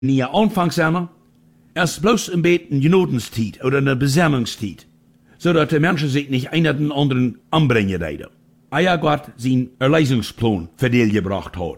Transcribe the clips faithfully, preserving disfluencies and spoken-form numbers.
Nie Anfangszimmer, erst bloß im Bett eine Genotenstiet oder eine Besammlungstiet, so dass die Menschen sich nicht einer den anderen anbringen reiden. Eier Gott sein Erlösungsplan für die gebracht hat.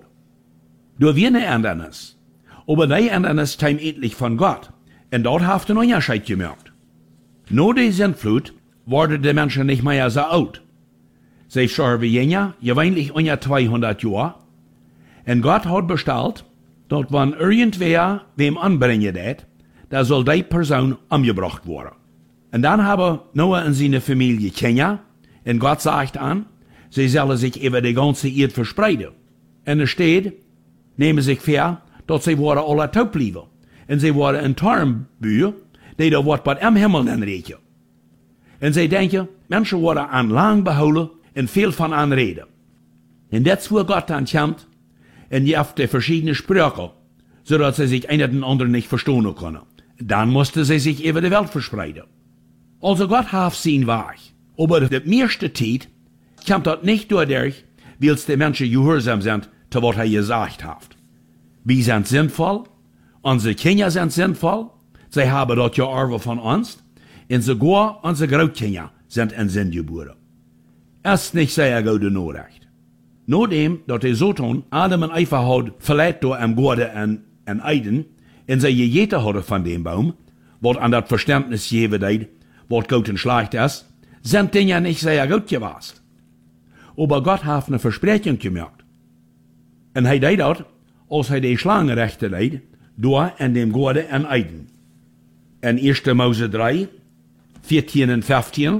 Du wir ne anderes, aber die anderes kam endlich von Gott, und dort haft ein Unterschied gemerkt. Nur die Sintflut wurden die Menschen nicht mehr so alt. Sie starben jener, gewöhnlich unter zweihundert Jahre, und Gott hat bestellt, dass wenn irgendwer wem anbringen det, da soll die Person umgebracht werden. Und dann haben Noah und seine Familie Kinder, und Gott sagt an, sie sollen sich über die ganze Erde verspreiden. Und es steht, nehmen sich vor, dass sie worden alle taub bleiben. Und sie worden ein Tarnbühr, die da wat bei am Himmel anreden. Und sie denken, Menschen worden an lang behouden und viel von anreden. Und das wo Gott dann kommt, und jeft die verschiedenen Sprachen, so dass sie sich einer den anderen nicht verstehen können. Dann musste sie sich über die Welt verspreiden. Also Gott hat sein Weg. Aber die meiste Zeit kommt das nicht dadurch, weil die Menschen gehorsam sind, zu was er gesagt hat. Wir sind sinnvoll, unsere Kinder sind sinnvoll, sie haben das geerbt von uns, und sogar unsere Großkinder sind in Sinn geboren. Es ist nicht sehr gute Nachricht. Nachdem, dass der Satan Adam und Eva hat verletzt durch am Garten in, in Eden, und sie gegessen hat von dem Baum, was an das Verständnis gegeben hat, was gut und schlecht ist, sind Dinge nicht sehr gut gewesen. Aber Gott hat eine Versprechung gemacht. Und er deed dat, als er die Schlange rechte leid, door in dem Garten in Eden. In erster Mose drei, vierzehn und fünfzehn,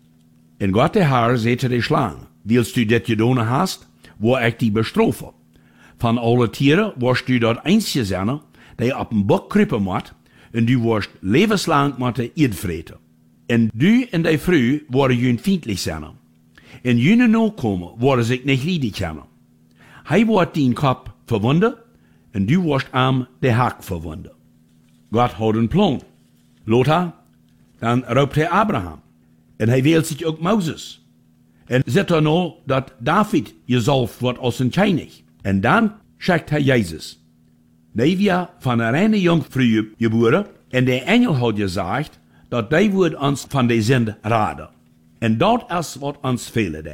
in Gott der Herr sagte die Schlange, willst du das getan hast, wo ich die bestrafe? Von alle Tieren wirst du dort einzige sein, die auf dem Bock krippen muss, und du wirst lebenslang mit der Erde freten. Und du und die Früh werden jün feindlich sein. Und jüne Nachkommen werden sich nicht lieben können. Hij wordt dein Kopf verwunden, und du wirst am der Hack verwunden. Gott hat einen Plan. Lothar, dann raubt er Abraham. Und er wählt sich auch Moses. Und sieht er noch, dass David gesalbt wird als ein König. Und dann schickt er Jesus. Die wir von einer reinen Jungfrau geboren, und der Engel hat gesagt, dass die wird uns von der Sünde raden. Und dort ist, was uns fehlt.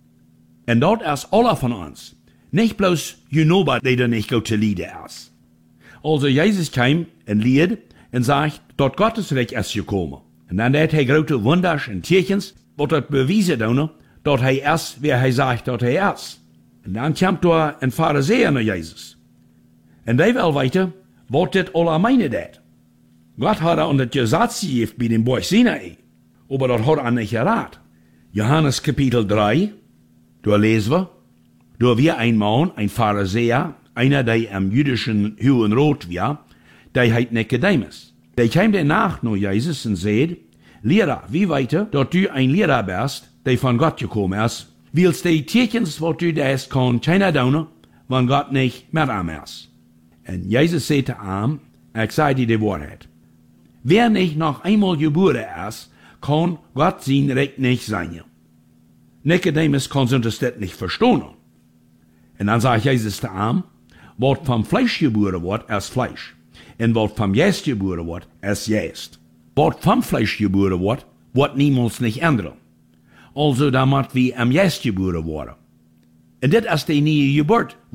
Und dort ist alle von uns. Nicht bloß Junoba, die da nicht gut zu lieben ist. Also Jesus kam und lied und sagt, dort Gottes Reich ist gekommen. Und dann hat er große Wunder und Tierchens, was das bewiesen hat, dass er ist, wer er sagt, dass er ist. Und dann kommt da ein Pharisäer nach Jesus. Und der will weiter, was das alle meinen das. Gott hat er unter das Gesetz gegeben bei dem Berg Sinai, aber das hat er nicht geraten. Johannes Kapitel drei, da lesen wir, da wir ein Mann, ein Pharisäer, einer, der am jüdischen Hohen Rat war, der heißt Nikodemus. Der kam danach nach Jesus und sagt, Lehrer, wie weiter, dass du ein Lehrer bist, der von Gott gekommen ist, willst die Tierchens, was du das kann, keiner tun, wenn Gott nicht mit ihm ist. Und Jesus sagte ihm, ich sage dir die Wahrheit. Wer nicht noch einmal geboren ist, kann Gott sein Recht nicht sein. Nikodemus kann sich das nicht verstehen. Und dann sagt Jesus zu ihm, was vom Fleisch geboren wird, ist Fleisch. Und was vom Geist geboren wird, ist Geist. Was vom Fleisch geboren wird, wird niemals nicht ändern. Also damit wir am Geist geboren werden. Und das ist die neue Geburt.